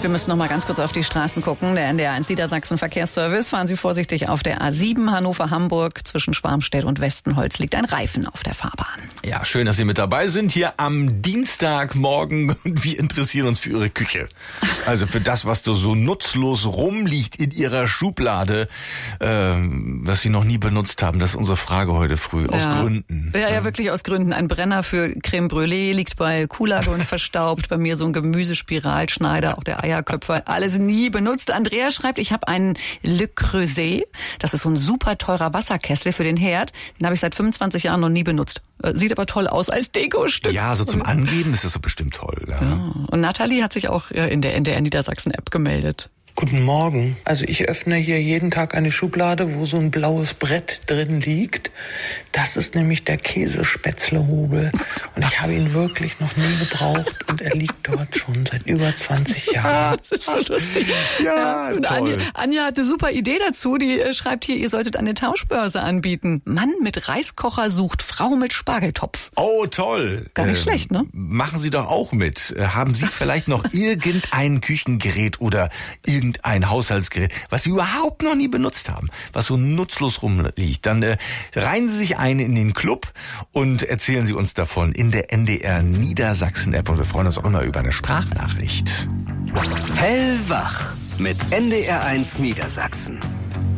Wir müssen noch mal ganz kurz auf die Straßen gucken. Der NDR1 Niedersachsen Verkehrsservice. Fahren Sie vorsichtig auf der A7 Hannover-Hamburg. Zwischen Schwarmstedt und Westenholz liegt ein Reifen auf der Fahrbahn. Ja, schön, dass Sie mit dabei sind hier am Dienstagmorgen. Und wir interessieren uns für Ihre Küche. Also für das, was so nutzlos rumliegt in Ihrer Schublade, was Sie noch nie benutzt haben. Das ist unsere Frage heute früh. Aus Gründen. Ja, wirklich aus Gründen. Ein Brenner für Creme Brûlée liegt bei Kuhlage und verstaubt. Bei mir so ein Gemüsespiralschneider, auch der Eierköpfer. Alles nie benutzt. Andrea schreibt, ich habe einen Le Creuset. Das ist so ein super teurer Wasserkessel für den Herd. Den habe ich seit 25 Jahren noch nie benutzt. Sieht aber toll aus als Dekostück. Ja, so zum Angeben ist das so bestimmt toll. Ja. Und Nathalie hat sich auch in der NDR Niedersachsen App gemeldet. Guten Morgen. Also ich öffne hier jeden Tag eine Schublade, wo so ein blaues Brett drin liegt. Das ist nämlich der Käsespätzlehobel. Und ich habe ihn wirklich noch nie gebraucht. Und er liegt dort schon seit über 20 Jahren. Das ist so lustig. Ja, und toll. Anja hat eine super Idee dazu. Die schreibt hier, ihr solltet eine Tauschbörse anbieten. Mann mit Reiskocher sucht Frau mit Spargeltopf. Oh, toll. Gar nicht schlecht, ne? Machen Sie doch auch mit. Haben Sie vielleicht noch irgendein Küchengerät oder irgendein Haushaltsgerät, was Sie überhaupt noch nie benutzt haben, was so nutzlos rumliegt? Dann reihen Sie sich ein in den Club und erzählen Sie uns davon in der NDR Niedersachsen App. Und wir freuen uns auch immer über eine Sprachnachricht. Hellwach mit NDR1 Niedersachsen.